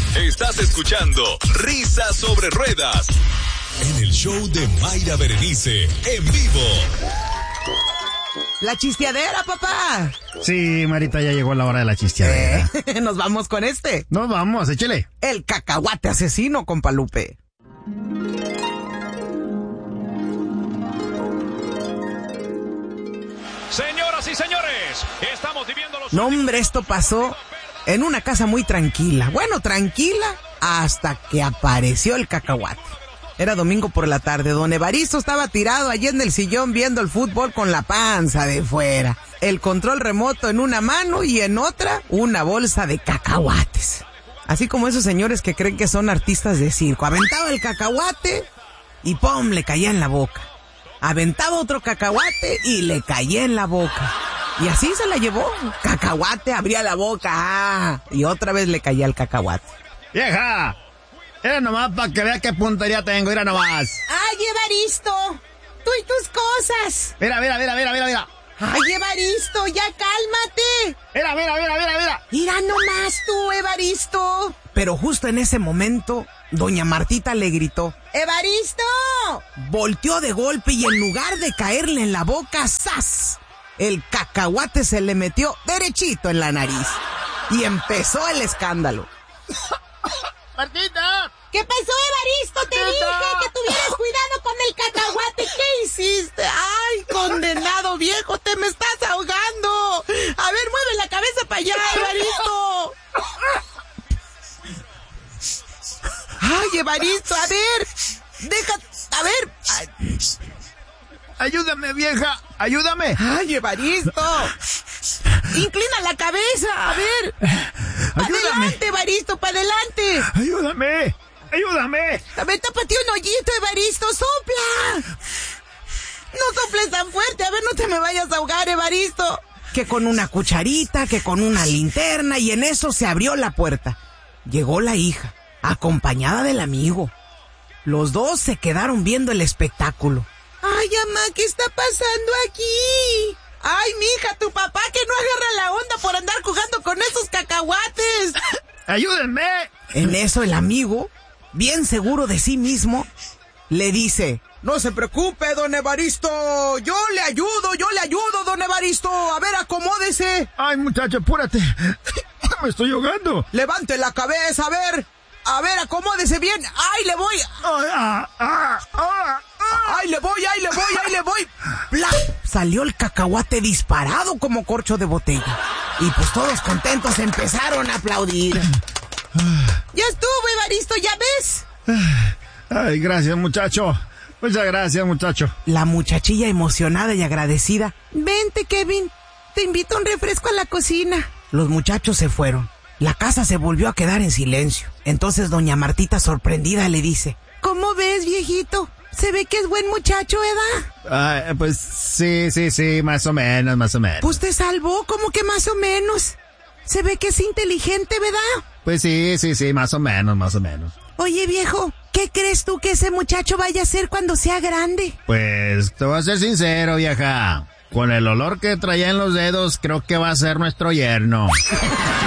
Estás escuchando Risas sobre Ruedas en el show de Mayra Berenice en vivo. La chisteadera, papá. Sí, Marita, ya llegó la hora de la chisteadera. Nos vamos con este. Nos vamos, échale. El cacahuate asesino, compa Lupe. Señoras y señores, estamos viviendo los... No, hombre, esto pasó en una casa muy tranquila. Bueno, tranquila hasta que apareció el cacahuate. Era domingo por la tarde. Don Evaristo estaba tirado allí en el sillón viendo el fútbol con la panza de fuera. El control remoto en una mano y en otra una bolsa de cacahuates. Así como esos señores que creen que son artistas de circo. Aventaba el cacahuate y ¡pum! Le caía en la boca. Aventaba otro cacahuate y le caía en la boca. Y así se la llevó. Cacahuate abría la boca. Y otra vez le caía el cacahuate. ¡Vieja! Era nomás para que vea qué puntería tengo, era nomás. ¡Ay, Evaristo! ¡Tú y tus cosas! Mira. ¡Ay, Evaristo, ya cálmate! Mira. Mira nomás tú, Evaristo. Pero justo en ese momento, doña Martita le gritó: ¡Evaristo! Volteó de golpe y en lugar de caerle en la boca, ¡zas! El cacahuate se le metió derechito en la nariz. Y empezó el escándalo. ¡Martita! ¿Qué pasó, Evaristo? Te dije que tuvieras cuidado con el cacahuate. ¿Qué hiciste? ¡Ay, condenado viejo! ¡Te me estás ahogando! A ver, mueve la cabeza para allá, Evaristo. ¡Ay, Evaristo! A ver. Ayúdame, vieja. Ayúdame. ¡Ay, Evaristo! Inclina la cabeza. A ver. Ayúdame. Adelante, Evaristo, para adelante. Ayúdame. También tápate un hoyito, Evaristo. ¡Sopla! No soples tan fuerte. A ver, no te me vayas a ahogar, Evaristo. Que con una cucharita, que con una linterna, y en eso se abrió la puerta. Llegó la hija, acompañada del amigo. Los dos se quedaron viendo el espectáculo. ¡Ay, mamá! ¿Qué está pasando aquí? ¡Ay, mija, tu papá que no agarra la onda por andar jugando con esos cacahuates! ¡Ayúdenme! En eso el amigo, bien seguro de sí mismo, le dice: no se preocupe, don Evaristo. Yo le ayudo, don Evaristo. A ver, acomódese. Ay, muchacho, apúrate. Me estoy ahogando. Levante la cabeza, a ver, acomódese bien. ¡Ay, le voy! ¡Ay, le voy! ¡Plap! Salió el cacahuate disparado como corcho de botella. Y pues todos contentos empezaron a aplaudir. ¡Ya estuvo, Evaristo! ¿Ya ves? Ay, gracias, muchacho. Muchas gracias, muchacho. La muchachilla emocionada y agradecida: vente, Kevin, te invito a un refresco a la cocina. Los muchachos se fueron. La casa se volvió a quedar en silencio. Entonces doña Martita, sorprendida, le dice: ¿cómo ves, viejito? Se ve que es buen muchacho, ¿verdad? Pues sí, más o menos. Pues te salvó, ¿cómo que más o menos? Se ve que es inteligente, ¿verdad? Pues sí, más o menos. Oye, viejo, ¿qué crees tú que ese muchacho vaya a ser cuando sea grande? Pues te voy a ser sincero, vieja. Con el olor que traía en los dedos, creo que va a ser nuestro yerno.